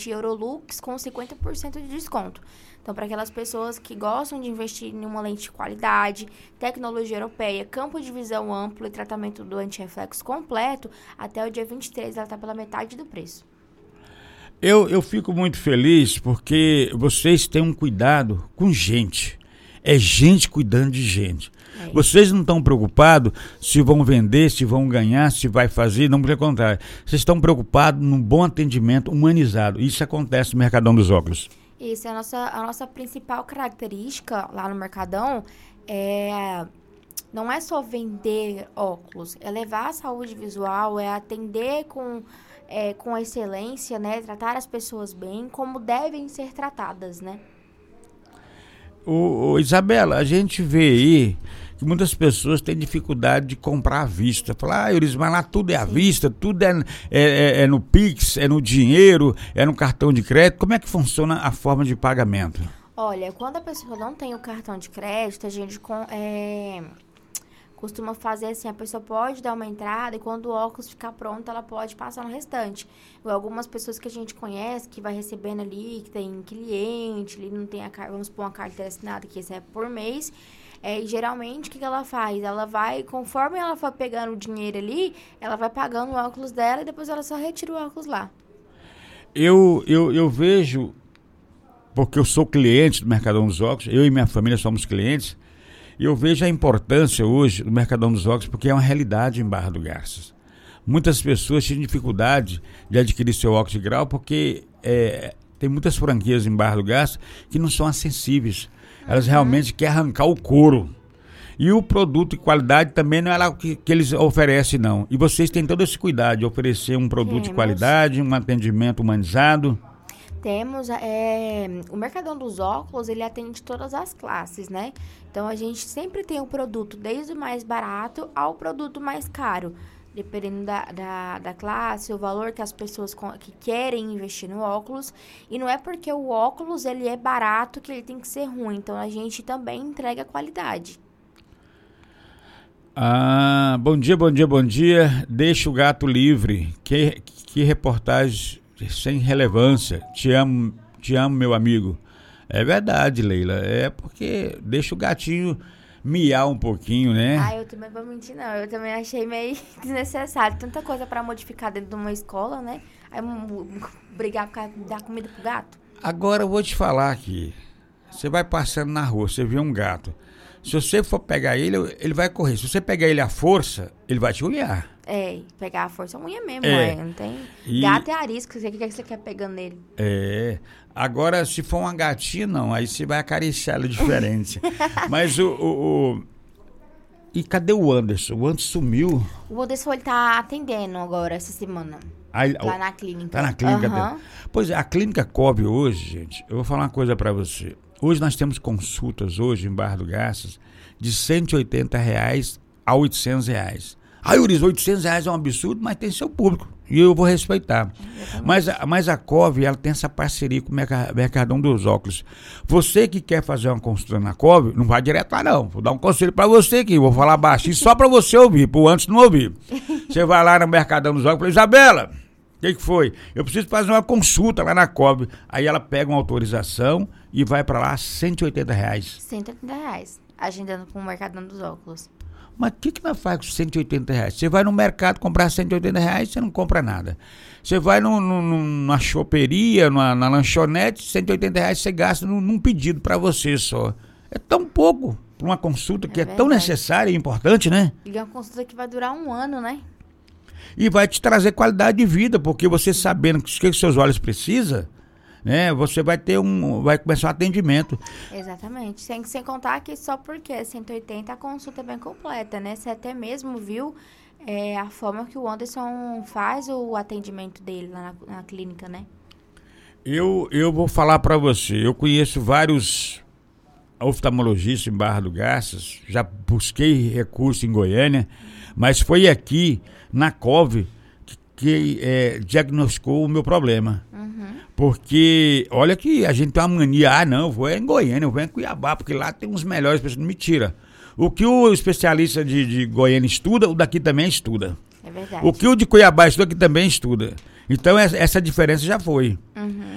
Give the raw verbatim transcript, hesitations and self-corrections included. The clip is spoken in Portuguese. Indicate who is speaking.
Speaker 1: de Eurolux com cinquenta por cento de desconto. Então, para aquelas pessoas que gostam de investir em uma lente de qualidade, tecnologia europeia, campo de visão amplo e tratamento do antirreflexo completo, até o dia vinte e três ela está pela metade do preço.
Speaker 2: Eu, eu fico muito feliz porque vocês têm um cuidado com gente. É gente cuidando de gente. É. Vocês não estão preocupados se vão vender, se vão ganhar, se vai fazer, não pelo contrário. Vocês estão preocupados num bom atendimento humanizado. Isso acontece no Mercadão dos Óculos.
Speaker 1: Isso, é a nossa, a nossa principal característica lá no Mercadão é... Não é só vender óculos, é levar a saúde visual, é atender com, é, com excelência, né? Tratar as pessoas bem, como devem ser tratadas, né?
Speaker 2: Ô, ô, Isabela, a gente vê aí que muitas pessoas têm dificuldade de comprar à vista. Falar, ah, Euriz, mas lá tudo é à Sim. vista, tudo é, é, é, é no Pix, é no dinheiro, é no cartão de crédito. Como é que funciona a forma de pagamento?
Speaker 1: Olha, quando a pessoa não tem o cartão de crédito, a gente é, costuma fazer assim, a pessoa pode dar uma entrada e quando o óculos ficar pronto, ela pode passar no restante. Ou algumas pessoas que a gente conhece, que vai recebendo ali, que tem cliente, ali não tem a carta, vamos pôr uma carteira assinada que recebe por mês. É, e geralmente, o que, que ela faz? Ela vai, conforme ela for pegando o dinheiro ali, ela vai pagando o óculos dela e depois ela só retira o óculos lá.
Speaker 2: Eu, eu, eu vejo, porque eu sou cliente do Mercadão dos Óculos, eu e minha família somos clientes, e eu vejo a importância hoje do Mercadão dos Óculos, porque é uma realidade em Barra do Garças. Muitas pessoas têm dificuldade de adquirir seu óculos de grau, porque é, tem muitas franquias em Barra do Garças que não são acessíveis. Elas uhum. realmente querem arrancar o couro. E o produto de qualidade também não é lá o que, que eles oferecem, não. E vocês têm todo esse cuidado de oferecer um produto Temos. de qualidade, um atendimento humanizado.
Speaker 1: Temos, é, o Mercadão dos Óculos, ele atende todas as classes, né? Então, a gente sempre tem um produto desde o mais barato ao produto mais caro. Dependendo da, da, da classe, o valor que as pessoas com, que querem investir no óculos. E não é porque o óculos ele é barato que ele tem que ser ruim. Então, a gente também entrega qualidade.
Speaker 2: Ah, bom dia, bom dia, bom dia. Deixa o gato livre. Que, que reportagem sem relevância. Te amo, te amo, meu amigo. É verdade, Leila. É porque deixa o gatinho miar um pouquinho, né?
Speaker 1: Ah, eu também vou mentir, não. Eu também achei meio desnecessário. Tanta coisa pra modificar dentro de uma escola, né? Aí brigar por dar comida pro gato.
Speaker 2: Agora eu vou te falar aqui. Você vai passando na rua, você vê um gato. Se você for pegar ele, ele vai correr. Se você pegar ele à força, ele vai te olhar.
Speaker 1: É, pegar a força é unha mesmo,
Speaker 2: é.
Speaker 1: Não tem...
Speaker 2: E...
Speaker 1: Gato é arisco, o que, que você quer pegando nele?
Speaker 2: É. Agora, se for uma gatinha, não. Aí você vai acariciar ela diferente. Mas o, o, o... E cadê o Anderson? O Anderson sumiu.
Speaker 1: O Anderson, ele tá atendendo agora, essa semana.
Speaker 2: Aí,
Speaker 1: lá
Speaker 2: o...
Speaker 1: na clínica.
Speaker 2: Tá na clínica
Speaker 1: uhum.
Speaker 2: dele. Pois é, a clínica Cobre hoje, gente, eu vou falar uma coisa pra você. Hoje nós temos consultas hoje em Barra do Garças de cento e oitenta reais a oitocentos reais. Ah, Euriz, oitocentos reais é um absurdo, mas tem seu público. E eu vou respeitar. Mas, mas a Cove, ela tem essa parceria com o Mercadão dos Óculos. Você que quer fazer uma consulta na Cove, não vai direto lá não. Vou dar um conselho pra você aqui, vou falar baixinho só pra você ouvir, pro antes não ouvir. Você vai lá no Mercadão dos Óculos e fala, Isabela, o que, que foi? Eu preciso fazer uma consulta lá na Cove. Aí ela pega uma autorização e vai pra lá cento e oitenta reais.
Speaker 1: cento e oitenta reais, agendando com o Mercadão dos Óculos.
Speaker 2: Mas o que, que nós faz com cento e oitenta reais? Você vai no mercado comprar cento e oitenta reais, você não compra nada. Você vai no, no, numa choperia, numa, na lanchonete, cento e oitenta reais você gasta num, num pedido para você só. É tão pouco para uma consulta que é, é tão necessária e importante, né?
Speaker 1: E é uma consulta que vai durar um ano, né?
Speaker 2: E vai te trazer qualidade de vida, porque você sabendo o que, que seus olhos precisam, né, você vai ter um, vai começar um atendimento.
Speaker 1: Exatamente, sem, sem contar que só porque é cento e oitenta a consulta é bem completa, né, você até mesmo viu é, a forma que o Anderson faz o atendimento dele lá na, na clínica, né?
Speaker 2: Eu, eu vou falar para você, eu conheço vários oftalmologistas em Barra do Garças, já busquei recurso em Goiânia, mas foi aqui na Cove que, que é, diagnosticou o meu problema. Uhum. Porque, olha que a gente tem uma mania, ah não, eu vou em Goiânia, eu vou em Cuiabá, porque lá tem uns melhores pessoas. Mentira. O que o especialista de, de Goiânia estuda, o daqui também estuda.
Speaker 1: É verdade.
Speaker 2: O que o de Cuiabá estuda, aqui também estuda. Então essa diferença já foi. Uhum.